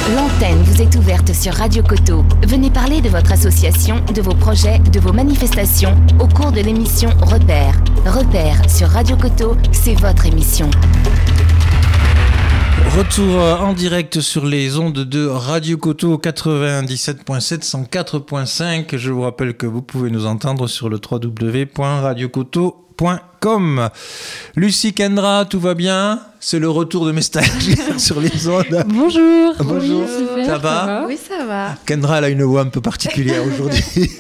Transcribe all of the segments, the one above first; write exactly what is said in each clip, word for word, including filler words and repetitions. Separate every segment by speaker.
Speaker 1: L'antenne vous est ouverte sur Radio Coteau. Venez parler de votre association, de vos projets, de vos manifestations au cours de l'émission Repère. Repère sur Radio Coteau, c'est votre émission.
Speaker 2: Retour en direct sur les ondes de Radio Coteau quatre-vingt-dix-sept point sept, cent quatre point cinq. Je vous rappelle que vous pouvez nous entendre sur le w w w point radio coteau point com. Lucie, Kendra, tout va bien? C'est le retour de mes stagiaires sur les ondes.
Speaker 3: Bonjour.
Speaker 2: Bonjour.
Speaker 3: Oui, super,
Speaker 2: ça, va
Speaker 3: ça va?
Speaker 4: Oui, ça va.
Speaker 2: Kendra, elle a une voix un peu particulière aujourd'hui.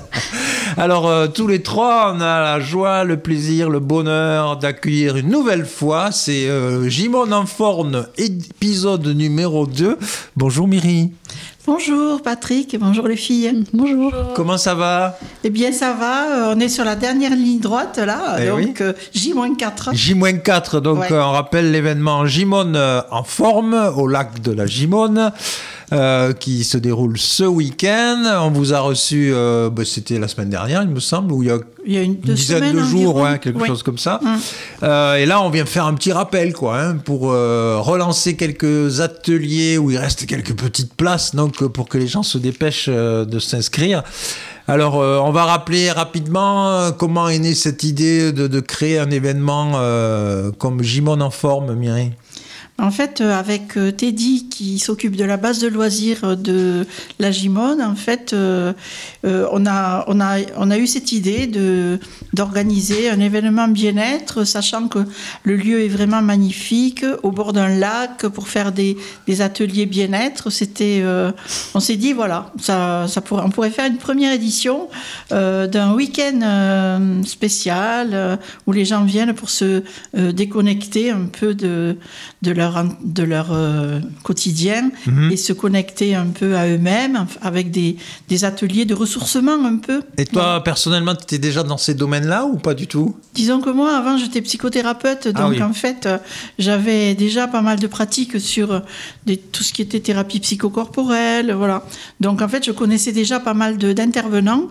Speaker 2: Alors, euh, tous les trois, on a la joie, le plaisir, le bonheur d'accueillir une nouvelle fois. C'est euh, Gimone en forme, épisode numéro deux. Bonjour Myri.
Speaker 4: Bonjour Patrick et bonjour les filles.
Speaker 3: Bonjour.
Speaker 2: Comment ça va?
Speaker 4: Eh bien ça va, on est sur la dernière ligne droite là,
Speaker 2: eh
Speaker 4: donc
Speaker 2: oui.
Speaker 4: J quatre.
Speaker 2: J quatre, donc ouais. euh, on rappelle l'événement Gimone euh, en forme au lac de la Gimone. Euh, qui se déroule ce week-end. On vous a reçu, euh, bah, c'était la semaine dernière, il me semble, où il y a,
Speaker 4: il y a une,
Speaker 2: une dizaine de jours, ouais, quelque
Speaker 4: oui.
Speaker 2: chose comme ça.
Speaker 4: Hum.
Speaker 2: Euh, et là, on vient faire un petit rappel, quoi, hein, pour euh, relancer quelques ateliers où il reste quelques petites places, donc pour que les gens se dépêchent euh, de s'inscrire. Alors, euh, on va rappeler rapidement euh, comment est née cette idée de, de créer un événement euh, comme Gimone en forme, Myri.
Speaker 4: En fait, avec Teddy qui s'occupe de la base de loisirs de la Gimone, en fait, euh, euh, on a on a on a eu cette idée de d'organiser un événement bien-être, sachant que le lieu est vraiment magnifique, au bord d'un lac, pour faire des des ateliers bien-être. C'était, euh, on s'est dit voilà, ça ça pourrait on pourrait faire une première édition euh, d'un week-end euh, spécial euh, où les gens viennent pour se euh, déconnecter un peu de de leur de leur euh, quotidien mmh. et se connecter un peu à eux-mêmes avec des, des ateliers de ressourcement un peu.
Speaker 2: Et toi,
Speaker 4: ouais.
Speaker 2: personnellement, tu étais déjà dans ces domaines-là ou pas du tout?
Speaker 4: Disons que moi, avant, j'étais psychothérapeute, donc ah oui. en fait, euh, j'avais déjà pas mal de pratiques sur des, tout ce qui était thérapie psychocorporelle, voilà. Donc en fait, je connaissais déjà pas mal de, d'intervenants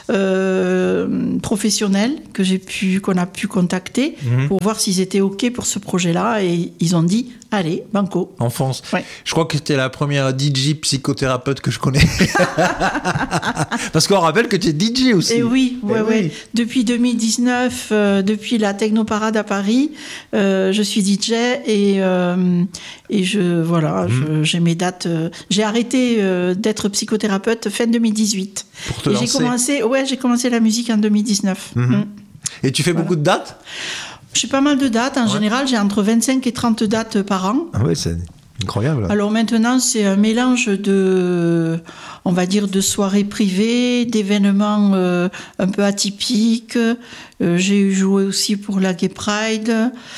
Speaker 4: euh, professionnels que j'ai pu, qu'on a pu contacter mmh. pour voir s'ils étaient OK pour ce projet-là, et ils ont dit allez, banco.
Speaker 2: En France.
Speaker 4: Ouais.
Speaker 2: Je crois que c'était la première D J psychothérapeute que je connais. Parce qu'on rappelle que tu es D J aussi.
Speaker 4: Et oui, ouais, Et ouais. oui. Depuis deux mille dix-neuf, euh, depuis la Technoparade à Paris, euh, je suis D J et, euh, et je, voilà, mmh. je, j'ai mes dates. Euh, j'ai arrêté euh, d'être psychothérapeute fin deux mille dix-huit.
Speaker 2: Pour te
Speaker 4: et
Speaker 2: lancer.
Speaker 4: J'ai commencé, ouais, j'ai commencé la musique en deux mille dix-neuf. Mmh. Mmh.
Speaker 2: Et tu fais voilà. beaucoup de dates?
Speaker 4: J'ai pas mal de dates. En ouais. général, j'ai entre vingt-cinq et trente dates par an.
Speaker 2: Ah oui, c'est incroyable.
Speaker 4: Alors maintenant, c'est un mélange de, on va dire, de soirées privées, d'événements euh, un peu atypiques. Euh, j'ai joué aussi pour la Gay Pride.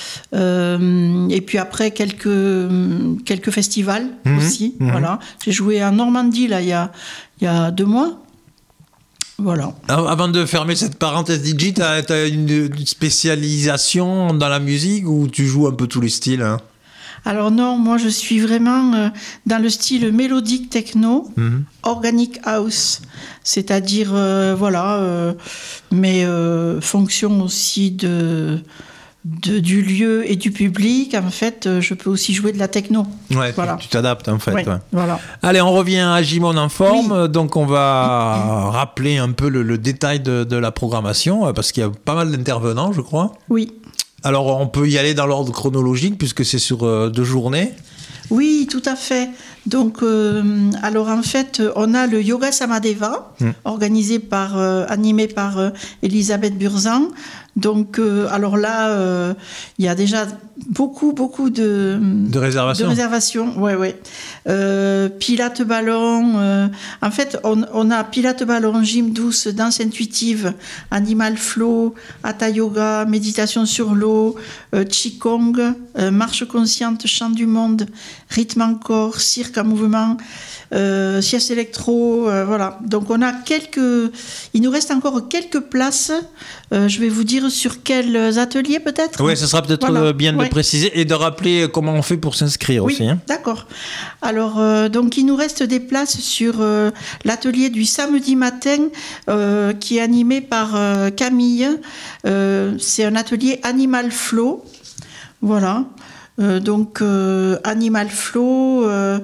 Speaker 4: Euh, et puis après, quelques, quelques festivals mmh, aussi. Mmh. Voilà. J'ai joué en Normandie, là, il y a, il y a deux mois. Voilà.
Speaker 2: Avant de fermer cette parenthèse D J, tu as une, une spécialisation dans la musique ou tu joues un peu tous les styles, hein?
Speaker 4: Alors non, moi je suis vraiment euh, dans le style mélodique techno, mm-hmm. organic house, c'est-à-dire, euh, voilà, euh, mes euh, fonctions aussi de... De, du lieu et du public, en fait, je peux aussi jouer de la techno.
Speaker 2: Ouais,
Speaker 4: voilà.
Speaker 2: Tu t'adaptes, en fait.
Speaker 4: Ouais,
Speaker 2: ouais.
Speaker 4: Voilà.
Speaker 2: Allez, on revient à Gimone en forme. Oui. Donc, on va
Speaker 4: mmh.
Speaker 2: rappeler un peu le, le détail de, de la programmation, parce qu'il y a pas mal d'intervenants, je crois.
Speaker 4: Oui.
Speaker 2: Alors, on peut y aller dans l'ordre chronologique, puisque c'est sur euh, deux journées.
Speaker 4: Oui, tout à fait. Donc, euh, alors en fait, on a le Yoga Samadeva, mmh. organisé par, euh, animé par euh, Elisabeth Burzan. Donc, euh, alors là, euh, il y a déjà beaucoup, beaucoup de,
Speaker 2: de réservations.
Speaker 4: De réservations, ouais, ouais. Euh, Pilates ballon. Euh, en fait, on, on a Pilates ballon, gym douce, danse intuitive, animal flow, hatha yoga, méditation sur l'eau, euh, qigong, euh, marche consciente, chant du monde, rythme en corps, cirque en mouvement, euh, sieste électro, euh, voilà. Donc on a quelques, il nous reste encore quelques places. Euh, je vais vous dire sur quels ateliers peut-être.
Speaker 2: Oui, ce sera peut-être
Speaker 4: voilà.
Speaker 2: bien de
Speaker 4: ouais.
Speaker 2: le préciser et de rappeler comment on fait pour s'inscrire
Speaker 4: oui,
Speaker 2: aussi. Hein.
Speaker 4: D'accord. Alors, euh, donc il nous reste des places sur euh, l'atelier du samedi matin euh, qui est animé par euh, Camille. Euh, c'est un atelier Animal Flow. Voilà. Euh, donc, euh, Animal Flow, euh,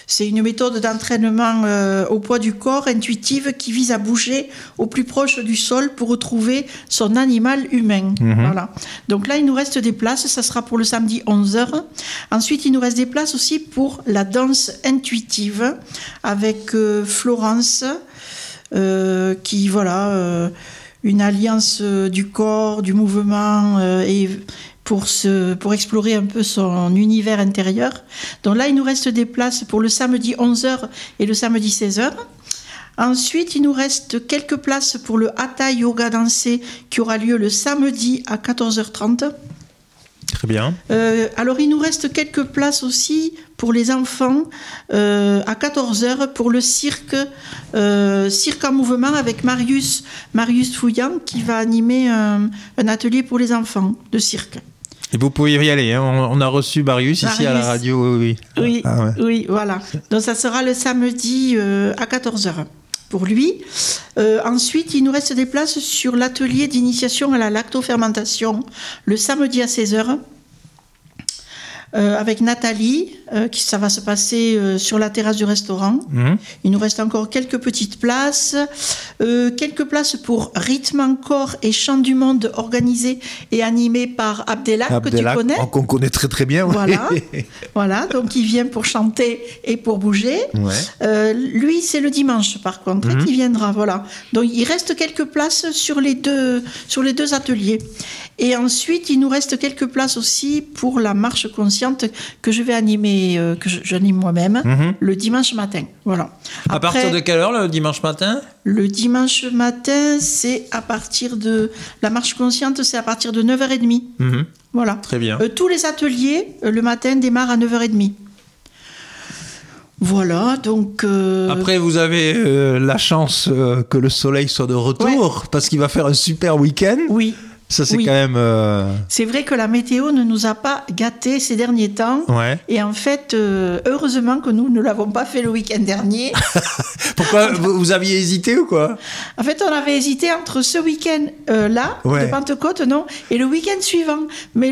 Speaker 4: C'est une méthode d'entraînement euh, au poids du corps, intuitive, qui vise à bouger au plus proche du sol pour retrouver son animal humain. Mmh. Voilà. Donc là, il nous reste des places. Ça sera pour le samedi onze heures. Ensuite, il nous reste des places aussi pour la danse intuitive avec euh, Florence, euh, qui, voilà... Euh, une alliance du corps, du mouvement, euh, et pour, se, pour explorer un peu son univers intérieur. Donc là, il nous reste des places pour le samedi onze heures et le samedi seize heures. Ensuite, il nous reste quelques places pour le Hatha Yoga dansé qui aura lieu le samedi à quatorze heures trente.
Speaker 2: Très bien.
Speaker 4: Euh, alors, il nous reste quelques places aussi pour les enfants euh, à quatorze heures pour le cirque, euh, cirque en mouvement avec Marius, Marius Fouillant qui va animer un, un atelier pour les enfants de cirque.
Speaker 2: Et vous pouvez y aller, hein. on, on a reçu Marius, Marius ici à la radio. Oui,
Speaker 4: oui, ah, ouais. oui voilà. Donc, ça sera le samedi euh, à quatorze heures. Pour lui. Euh, ensuite, il nous reste des places sur l'atelier d'initiation à la lactofermentation le samedi à seize heures euh, avec Nathalie, euh, qui, ça va se passer euh, sur la terrasse du restaurant. Mmh. Il nous reste encore quelques petites places. Euh, quelques places pour rythme en corps et chant du monde organisé et animé par Abdelak,
Speaker 2: Abdelak
Speaker 4: que tu connais.
Speaker 2: Qu'on connaît très très bien.
Speaker 4: Voilà, voilà, donc il vient pour chanter et pour bouger. Ouais. Euh, lui, c'est le dimanche par contre, mmh. qu'il viendra. Voilà. Donc il reste quelques places sur les deux, sur les deux ateliers. Et ensuite, il nous reste quelques places aussi pour la marche consciente que je vais animer, euh, que j'anime moi-même, mmh. le dimanche matin. Voilà.
Speaker 2: Après, à partir de quelle heure le dimanche matin ?
Speaker 4: Le dimanche matin, c'est à partir de... La marche consciente, c'est à partir de neuf heures trente. Mmh. Voilà.
Speaker 2: Très bien.
Speaker 4: Euh, tous les ateliers, euh, le matin, démarrent à neuf heures trente. Voilà, donc... Euh...
Speaker 2: Après, vous avez euh, la chance euh, que le soleil soit de retour, ouais. parce qu'il va faire un super week-end.
Speaker 4: Oui.
Speaker 2: Ça, c'est
Speaker 4: oui.
Speaker 2: quand même... Euh...
Speaker 4: C'est vrai que la météo ne nous a pas gâtés ces derniers temps.
Speaker 2: Ouais.
Speaker 4: Et en fait, euh, heureusement que nous ne l'avons pas fait le week-end dernier.
Speaker 2: Pourquoi vous, vous aviez hésité ou quoi ?
Speaker 4: En fait, on avait hésité entre ce week-end-là, euh, ouais. de Pentecôte, non, et le week-end suivant. Mais